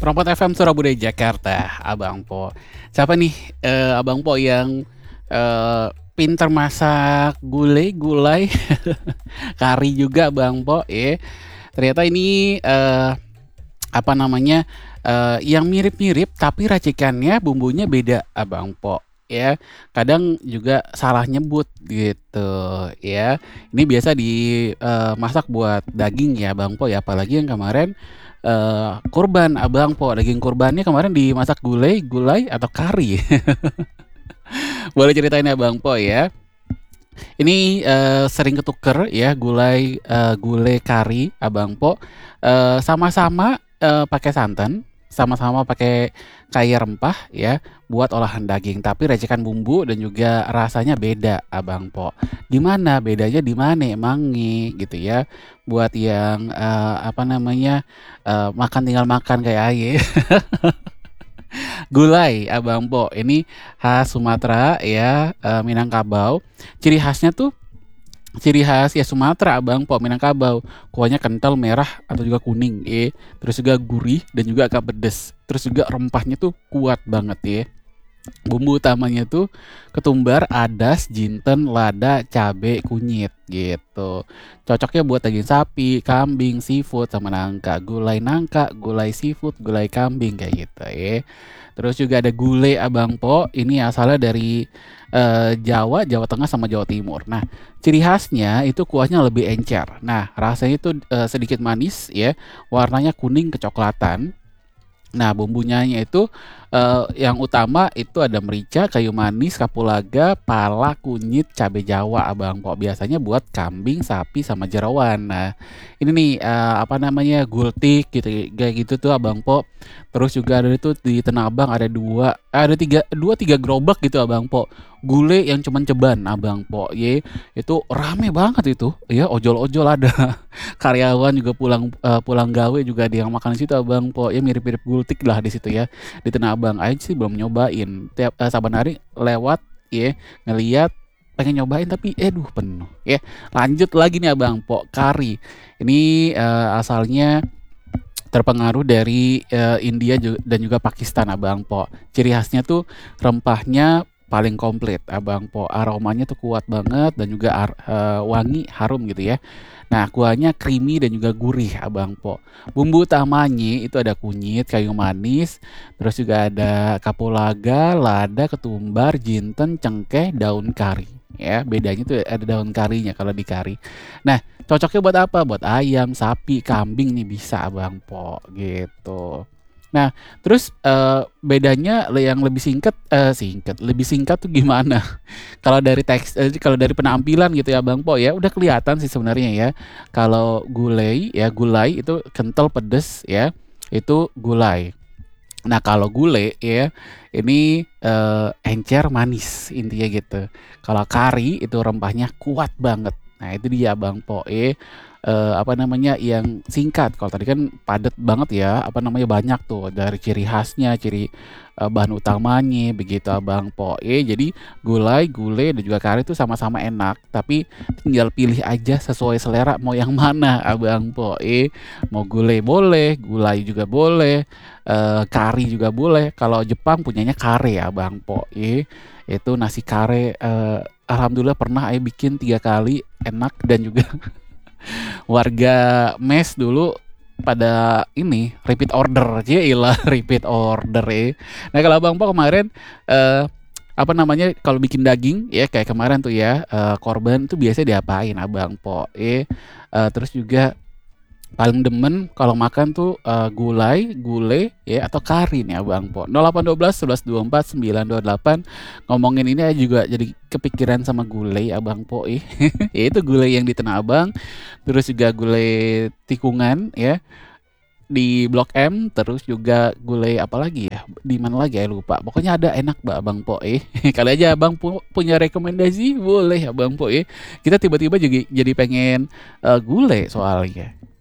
Rompot FM Surabaya Jakarta, Abang Po. Siapa nih, Abang Po yang, pinter masak gulai, kari juga Bang Po ya. Ternyata ini, apa namanya, yang mirip-mirip tapi racikannya bumbunya beda Abang Po ya. Kadang juga salah nyebut gitu ya. Ini biasa masak buat daging ya Bang Po ya, apalagi yang kemarin, kurban Abang Po, daging kurbannya kemarin dimasak gulai atau kari? Boleh ceritain ya Bang Po ya? Ini, sering ketuker ya gulai kari Abang Po, sama-sama, pakai santan, sama-sama pakai kaya rempah ya, buat olahan daging, tapi racikan bumbu dan juga rasanya beda Abang Po. Di mana bedanya di mana emangnya gitu ya, buat yang, apa namanya, makan tinggal makan kayak aye. Gulai Abang Po, ini khas Sumatera ya, Minangkabau. Ciri khasnya tuh ciri khas ya Sumatera Abang Po, Minangkabau. Kuahnya kental, merah atau juga kuning terus juga gurih dan juga agak pedes. Terus juga rempahnya tuh kuat banget ya. Bumbu utamanya tuh ketumbar, adas, jinten, lada, cabe, kunyit gitu. Cocoknya buat daging sapi, kambing, seafood sama nangka, gulai seafood, gulai kambing kayak gitu ya. Terus juga ada gulai Abang Po, ini asalnya dari Jawa Tengah sama Jawa Timur. Nah, ciri khasnya itu kuahnya lebih encer. Nah, rasanya itu sedikit manis ya, warnanya kuning kecoklatan. Nah, bumbunya itu, yang utama itu ada merica, kayu manis, kapulaga, pala, kunyit, cabe Jawa, Abang Po. Biasanya buat kambing, sapi, sama jerawan. Nah, ini nih, apa namanya, gultik gitu, kayak gitu tuh Abang Po. Terus juga ada itu di Tanah Abang ada 3 gerobak gitu Abang Po. Gulai yang cuman ceban Abang Po, itu rame banget itu, ya ojol-ojol ada. Karyawan juga pulang gawe juga ada yang makan di situ Abang Po, ya mirip-mirip gultik lah di situ ya, di Tanah Abang. Aing sih belum nyobain, saban hari lewat ya, ngelihat pengen nyobain tapi aduh penuh ya. Lanjut lagi nih Abang Po, kari. Ini, asalnya terpengaruh dari, India dan juga Pakistan Abang Po. Ciri khasnya tuh rempahnya paling komplit Abang Po, aromanya tuh kuat banget dan juga wangi, harum gitu ya. Nah, kuahnya creamy dan juga gurih Abang Po. Bumbu utamanya itu ada kunyit, kayu manis, terus juga ada kapulaga, lada, ketumbar, jinten, cengkeh, daun kari. Ya, bedanya tuh ada daun karinya kalau di kari. Nah, cocoknya buat apa? Buat ayam, sapi, kambing nih bisa Abang Po gitu. Nah, terus, bedanya yang lebih lebih singkat tuh gimana? Kalau dari penampilan gitu ya Bang Po ya, udah kelihatan sih sebenarnya ya. Kalau gulai itu kental pedes ya, itu gulai. Nah kalau gulai ya, ini, encer manis intinya gitu. Kalau kari itu rempahnya kuat banget. Nah itu dia Bang Po apa namanya, yang singkat. Kalau tadi kan padat banget ya, apa namanya, banyak tuh dari ciri khasnya, bahan utamanya begitu Abang Po jadi gulai dan juga kari itu sama-sama enak, tapi tinggal pilih aja sesuai selera mau yang mana Abang Po mau gulai boleh, gulai juga boleh, kari juga boleh. Kalau Jepang punyanya kare Abang Po itu nasi kare, alhamdulillah pernah bikin 3 kali, enak dan juga warga mes dulu pada ini repeat order, yailah repeat order Nah kalau Abang Po kemarin, apa namanya, kalau bikin daging ya kayak kemarin tuh ya, korban tuh biasanya diapain Abang Po terus juga paling demen kalau makan tuh, gulai ya atau kari nih Abang Po. 0812 11 24 928. Ngomongin ini juga jadi kepikiran sama gulai Abang Po ya itu gulai yang di Tanah Abang, terus juga gulai tikungan ya di Blok M, terus juga gulai apa lagi ya, di mana lagi ya lupa. Pokoknya ada enak Abang Po Kali aja Abang Po punya rekomendasi boleh Abang Po Kita tiba-tiba jadi pengen, gulai soalnya.